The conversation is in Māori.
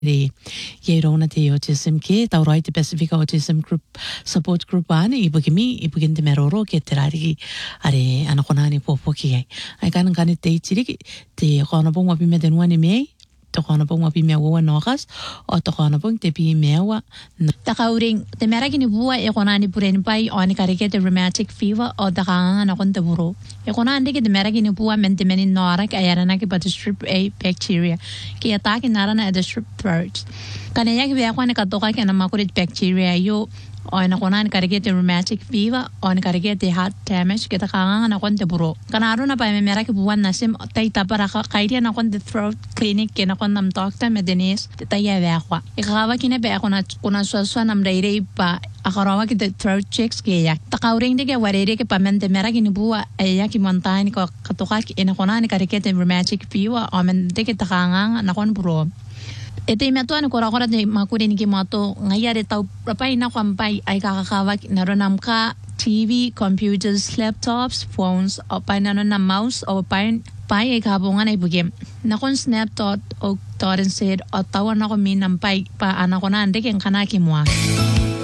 Yerona te autism ke taurai te Pacific Autism Group Support Group ane ibugin te meroro ke te rari are anakona ni popo ki ai kan te itiri te kona pong wapi me te nuani mei te kona pong wapi me wa nogas o te kona pong te pi mewa ta kauring te meraki ni bua e kona ni puren pai o ni karike te rheumatic fever o ta kanga na kon te buro e kona ande ke te meraki ni bua mente meni nora ka ayara na ke pat strep A bacteria ke ataki nara na the strep throat kana ya ke be akwane ka toka ke na makurit bacteria yo o na kona ni karike te rheumatic fever o ni karike te heart damage ke ta kanga na kon te buro kana aro na pa me meraki bua na sim tai ta para ka kairia na kon the throat clinic ke na kon nam doctor me denis te ta ya be akwa e kawa kine be akona kuna so nam reirei pa akarawa ki the throat checks ke ya ta kauring de ke warere ke pamente meraki ni bua e ya ki montagne ko katoka ki na kona ni karike te rheumatic fever o men de ke ta kanga na kon buro ete metuan ko rakora de makuri ni ki mato ngayare tau rapai na kwampai ai kakakawa na ronamka TV, computers, laptops, phones, o painano na mouse o pai ai kabungan ay bugim. Nakon snapshot o torrent said o tawa na ko minam pai pa anako na ande ken kanaki mo.